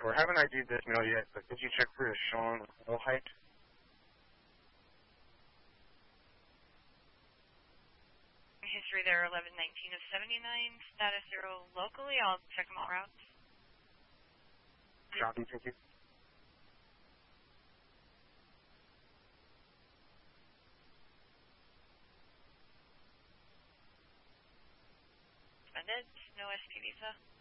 or haven't ID'd this mail yet, but could you check for a Sean Wilhite? History there, 1119 of 79, status 0 locally. I'll check them all routes. Copy, thank you. Suspended, no SP visa.